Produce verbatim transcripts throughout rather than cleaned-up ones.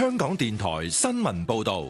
香港電台新聞報道。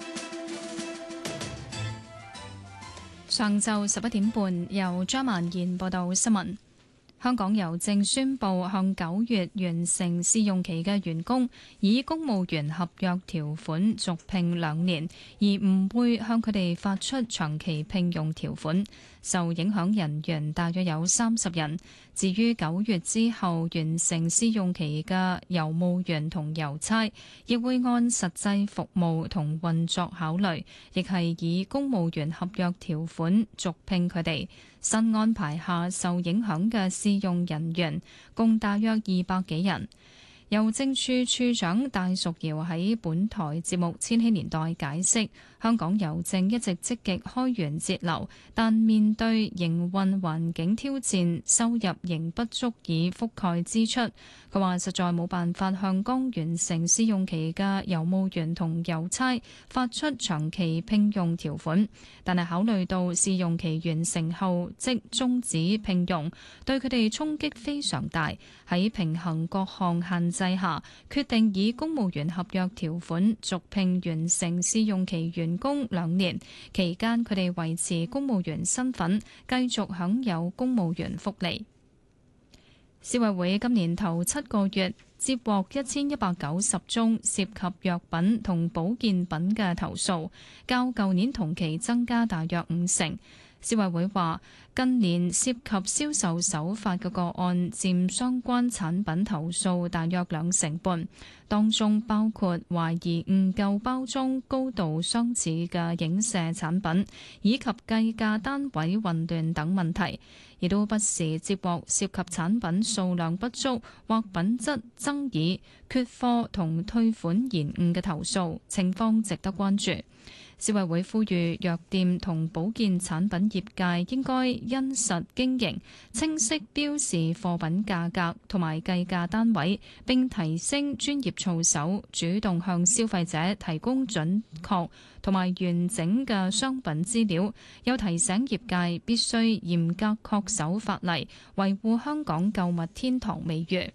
上晝十一點半，由張曼燕報道新聞。香港郵政宣布向九月完成試用期嘅員工，以公務員合約條款續聘兩年，而唔會向佢哋發出長期聘用條款。受影響人員大約有三十人。至於九月之後完成試用期嘅郵務員同郵差，亦會按實際服務同運作考慮，亦係以公務員合約條款續聘佢哋。新安排下受影響嘅試用人員共大約二百幾人。郵政處處長戴淑瑤喺本台節目《千禧年代》解釋，香港郵政一直積極開源節流，但面對營運環境挑戰，收入仍不足以覆蓋支出。佢話實在冇辦法向剛完成試用期嘅郵務員同郵差發出長期聘用條款，但係考慮到試用期完成後即終止聘用，對佢哋衝擊非常大。喺平衡各項限制下，決定以公務員合約條款續聘完成試用期員工兩年，期間佢哋維持公務員身份，繼續享有公務員福利。消委會今年頭七個月接獲一千一百九十宗涉及藥品同保健品嘅投訴，較舊年同期增加大約五成。消委會話，近年涉及銷售手法嘅個案佔相關產品投訴大約兩成半，當中包括懷疑誤購包裝高度相似嘅影射產品，以及計價單位混亂等問題，亦都不時接獲涉及產品數量不足或品質爭議、缺貨同退款延誤嘅投訴，情況值得關注。消委會呼籲藥店同保健產品業界應該因實經營，清晰標示貨品價格同埋計價單位，並提升專業操守，主動向消費者提供準確同埋完整嘅商品資料。又提醒業界必須嚴格恪守法例，維護香港購物天堂美譽。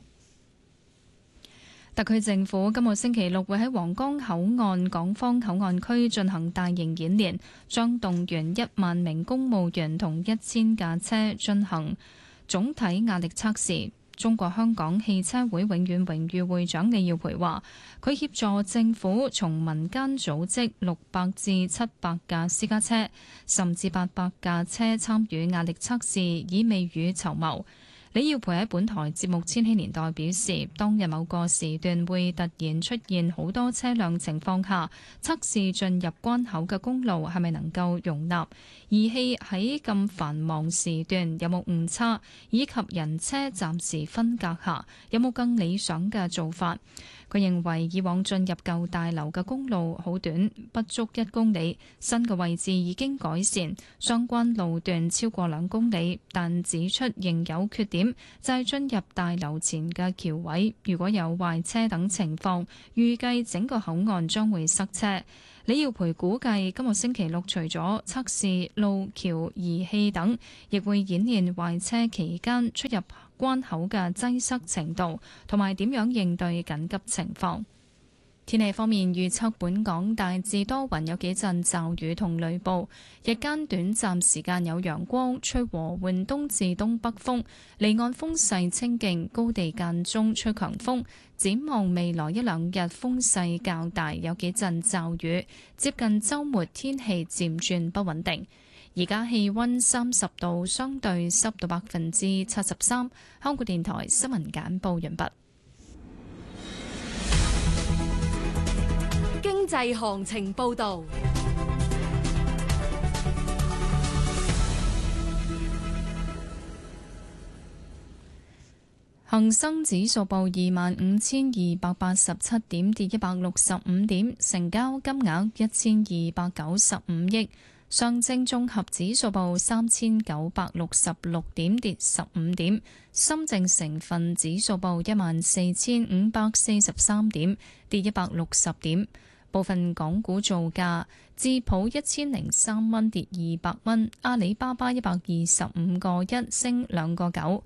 特區政府今個星期六會喺皇崗口岸港方口岸區進行大型演練，將動員一萬名公務員同一千架車進行總體壓力測試。中國香港汽車會永遠榮譽會長李耀培話，佢協助政府從民間組織六百至七百架私家車，甚至八百架車參與壓力測試，以未雨綢繆。李耀培喺本台節目《千禧年代》表示，當日某個時段會突然出現好多車輛情況下，測試進入關口嘅公路係咪能夠容納儀器喺咁繁忙時段有冇誤差，以及人車暫時分隔下有冇更理想嘅做法。佢認為以往進入舊大樓嘅公路好短，不足一公里，新嘅位置已經改善，相關路段超過兩公里，但指出仍有缺點，就係進入大樓前嘅橋位，如果有壞車等情況，預計整個口岸將會塞車。李耀培估計今個星期六除咗測試路橋儀器等，亦會演練壞車期間出入關口嘅擠塞程度，同埋點樣應對緊急情況。天氣方面預測，本港大致多雲，有幾陣驟雨同雷暴，日間短暫時間有陽光，吹和緩東至東北風，離岸風勢清勁，高地間中吹強風。展望未來一兩日風勢較大，有幾陣驟雨，接近週末天氣漸轉不穩定。而家氣溫三十度，相對濕度百分之七十三。香港電台新聞簡報完畢。 經濟行情報道。 恒生指數報二萬五千二百八十七點，跌一百六十五點，成交金額一千二百九十五億。上證綜合指數報三千九百六十六點，跌十五點。深證成分指數報一萬四千五百四十三點，跌一百六十點。部分港股造價：智普一千零三蚊，跌二百蚊；阿里巴巴一百二十五個一，升兩個九；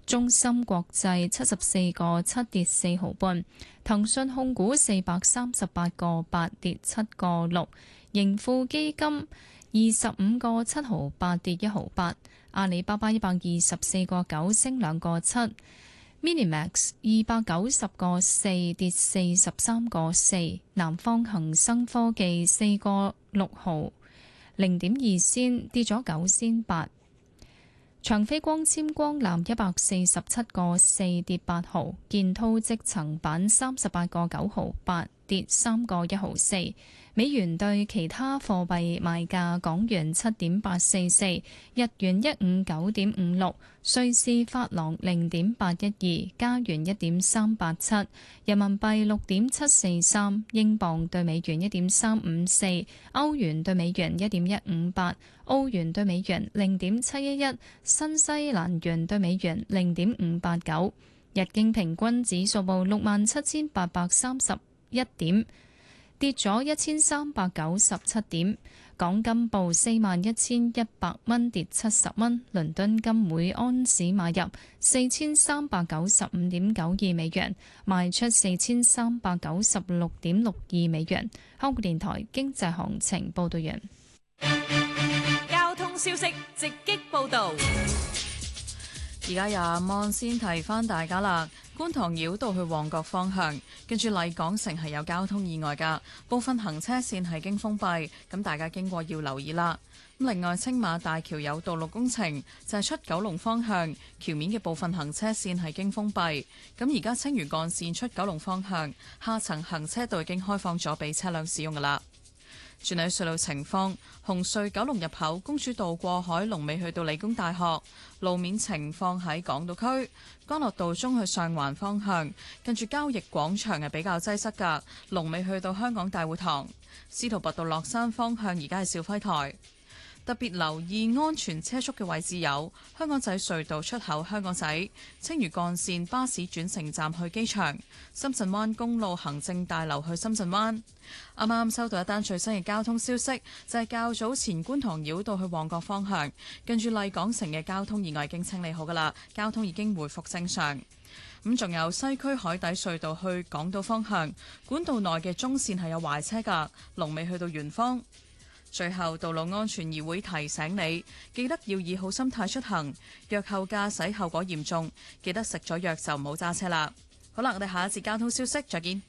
中芯國際七十四個七跌四毫半，騰訊控股四百三十八個八跌七個六，盈富基金二十五個七毫八跌一毫八，阿里巴巴一百二十四個九升兩個七。Minimax 二百九十個四跌四十三個四，南方恒生科技四個六毫零點二仙跌咗九仙八，長飛光纖光纜一百四十七個四跌八毫，建滔積層板三十八個九毫八跌三個一毫四。美元對其他貨幣賣價：港元七點八四四，日元一五九點五六，瑞士法郎零點八一二，加元一點三八七，人民幣六點七四三，英鎊對美元一點三五四，歐元對美元一點一五八，澳元對美元零點七一一，新西蘭元對美元零點五八九。日經平均指數報六萬七千八百三十一點，跌咗一千三百九十七點，港金報四萬一千一百蚊，跌七十蚊。倫敦金每安士買入四千三百九十五點九二美元，賣出四千三百九十六點六二美元。香港電台經濟行情報道完。 交通消息直擊報道。 而家有阿 Mon 先提翻大家啦，觀塘繞道去旺角方向，跟住麗港城係有交通意外㗎，部分行車線係經封閉，咁大家經過要留意啦。另外，青馬大橋有道路工程，就係出九龍方向橋面嘅部分行車線係經封閉，咁而家青嶼幹線出九龍方向下層行車道已經開放咗俾車輛使用㗎啦。轉睇隧道情況，紅隧九龍入口公主道過海龍尾去到理工大學，路面情況喺港島區干諾道中去上環方向，近住交易廣場係比較擠塞㗎，龍尾去到香港大會堂。司徒拔道落山方向而家係肇輝台。特別留意安全車速嘅位置有香港仔隧道出口、香港仔青嶼幹線巴士轉乘站去機場、深圳灣公路行政大樓去深圳灣。啱啱收到一單最新嘅交通消息，就係、是、較早前觀塘繞道去旺角方向，跟住麗港城嘅交通意外已經清理好㗎啦，交通已經回復正常。咁仲有西區海底隧道去港島方向，管道內嘅中線係有壞車㗎，龍尾去到圓方。最後，道路安全議會提醒你，記得要以好心態出行，藥後駕駛後果嚴重，記得食咗藥就唔好揸車啦。好啦，我哋下一節交通消息再見。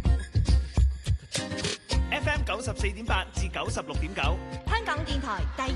F M 九十四點八至九十六點九， 香港電台第